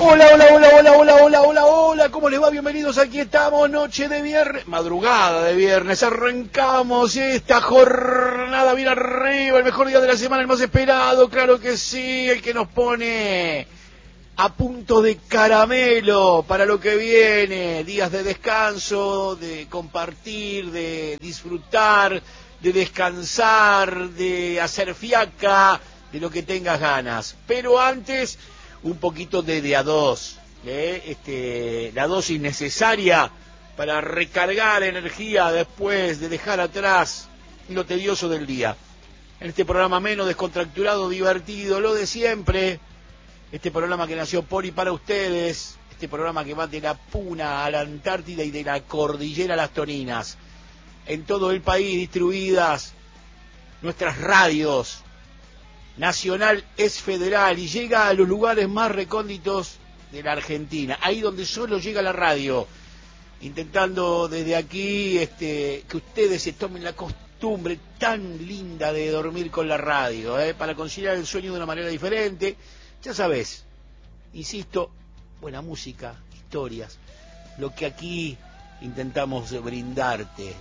Hola, hola, hola, hola, hola, hola, hola, hola, ¿cómo les va? Bienvenidos, aquí estamos, noche de viernes, madrugada de viernes, arrancamos esta jornada bien arriba, el mejor día de la semana, el más esperado, claro que sí, el que nos pone a punto de caramelo para lo que viene, días de descanso, de compartir, de disfrutar, de descansar, de hacer fiaca, de lo que tengas ganas, pero antes un poquito de A2, la dosis necesaria para recargar energía después de dejar atrás lo tedioso del día. En este programa menos descontracturado, divertido, lo de siempre, este programa que nació por y para ustedes, este programa que va de la Puna a la Antártida y de la Cordillera a las Toninas, en todo el país distribuidas nuestras radios. Nacional es federal y llega a los lugares más recónditos de la Argentina, ahí donde solo llega la radio, intentando desde aquí que ustedes se tomen la costumbre tan linda de dormir con la radio, para conciliar el sueño de una manera diferente. Ya sabes, insisto, buena música, historias, lo que aquí intentamos brindarte,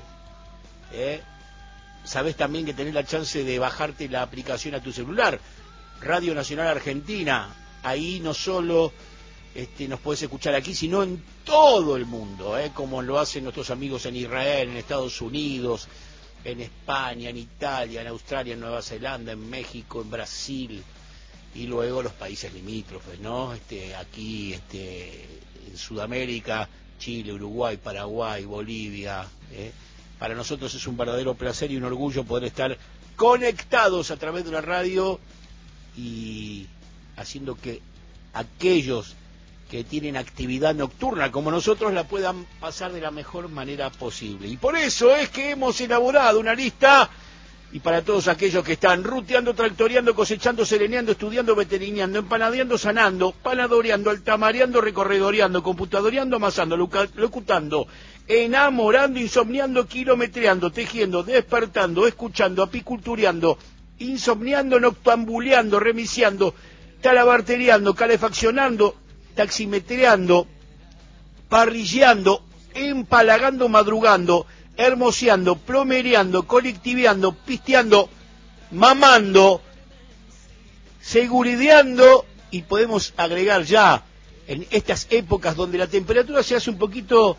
Sabés también que tenés la chance de bajarte la aplicación a tu celular, Radio Nacional Argentina. Ahí no solo nos podés escuchar aquí, sino en todo el mundo, como lo hacen nuestros amigos en Israel, en Estados Unidos, en España, en Italia, en Australia, en Nueva Zelanda, en México, en Brasil, y luego los países limítrofes, ¿no? Aquí en Sudamérica, Chile, Uruguay, Paraguay, Bolivia, Para nosotros es un verdadero placer y un orgullo poder estar conectados a través de la radio y haciendo que aquellos que tienen actividad nocturna como nosotros la puedan pasar de la mejor manera posible. Y por eso es que hemos elaborado una lista, y para todos aquellos que están ruteando, tractoreando, cosechando, sereneando, estudiando, veterineando, empanadeando, sanando, panadoreando, altamareando, recorredoreando, computadoreando, amasando, locutando, enamorando, insomniando, kilometreando, tejiendo, despertando, escuchando, apicultureando, insomniando, noctambuleando, remiciando, talabarteriando, calefaccionando, taximetreando, parrilleando, empalagando, madrugando, hermoseando, plomereando, colectiveando, pisteando, mamando, segurideando, y podemos agregar ya en estas épocas donde la temperatura se hace un poquito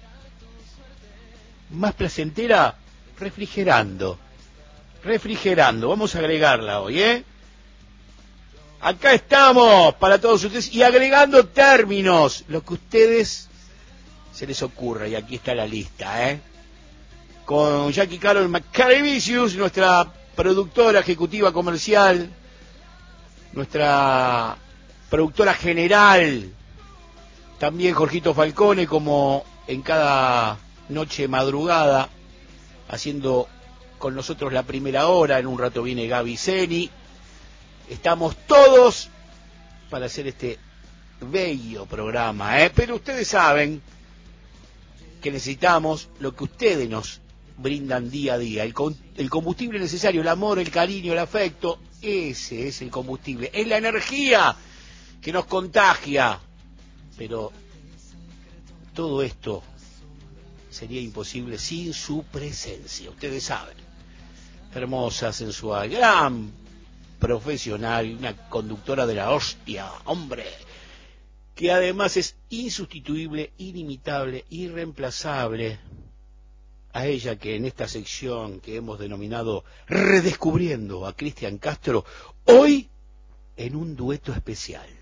más placentera, refrigerando, vamos a agregarla hoy, Acá estamos para todos ustedes y agregando términos, lo que a ustedes se les ocurra, y aquí está la lista, con Jackie Carol McCarevicius, nuestra productora ejecutiva comercial, nuestra productora general, también Jorgito Falcone, como en cada noche madrugada, haciendo con nosotros la primera hora. En un rato viene Gaby Zeni. Estamos todos para hacer este bello programa, pero ustedes saben que necesitamos lo que ustedes nos brindan día a día, el combustible necesario, el amor, el cariño, el afecto. Ese es el combustible, es la energía que nos contagia, pero todo esto sería imposible sin su presencia. Ustedes saben, hermosa, sensual, gran profesional, una conductora de la hostia, hombre, que además es insustituible, inimitable, irreemplazable. A ella, que en esta sección que hemos denominado Redescubriendo a Cristian Castro, hoy en un dueto especial.